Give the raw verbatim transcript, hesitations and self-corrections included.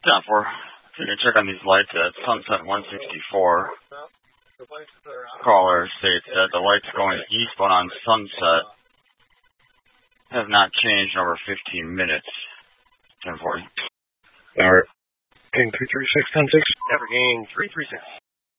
ten four. Taking a check on these lights at Sunset one sixty-four. Caller states that the lights going eastbound on Sunset have not changed in over fifteen minutes. ten forty. Alright. Gain three three six, ten six. Never gain three three six.